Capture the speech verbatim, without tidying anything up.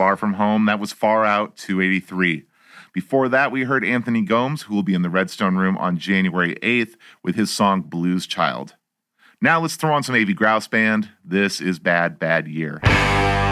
Far From Home. That was Far Out two eighty-three. Before that, we heard Anthony Gomes, who will be in the Redstone Room on January eighth with his song Blues Child. Now let's throw on some A V Grouse Band. This is Bad, Bad Year.